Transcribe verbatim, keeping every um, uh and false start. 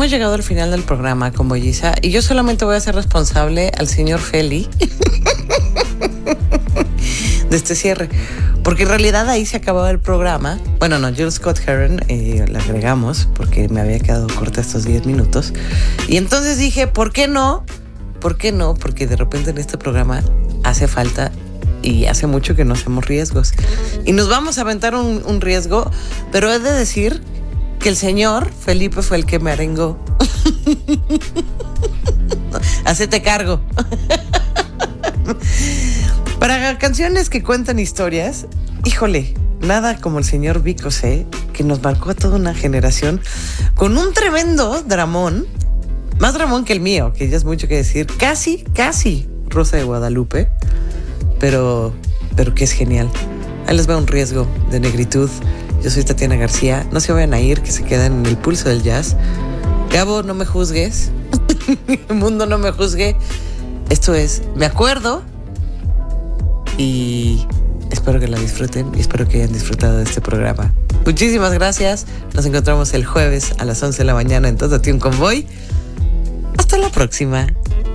hemos llegado al final del programa con Bolliza y yo solamente voy a ser responsable al señor Feli de este cierre, porque en realidad ahí se acababa el programa. Bueno, no, Jill Scott Heron eh, la agregamos porque me había quedado corta estos diez minutos. Y entonces dije, ¿por qué no? ¿Por qué no? Porque de repente en este programa hace falta y hace mucho que no hacemos riesgos. Y nos vamos a aventar un, un riesgo, pero he de decir que el señor Felipe fue el que me arengó. Hacete cargo. Para canciones que cuentan historias, híjole, nada como el señor Vico C, que nos marcó a toda una generación con un tremendo dramón, más dramón que el mío, que ya es mucho que decir, casi, casi Rosa de Guadalupe, pero, pero que es genial. Ahí les va un riesgo de negritud. Yo soy Tatiana García. No se vayan a ir, que se quedan en el pulso del jazz. Gabo, no me juzgues. El mundo no me juzgue. Esto es Me Acuerdo. Y espero que la disfruten y espero que hayan disfrutado de este programa. Muchísimas gracias. Nos encontramos el jueves a las once de la mañana en Tótate un Convoy. Hasta la próxima.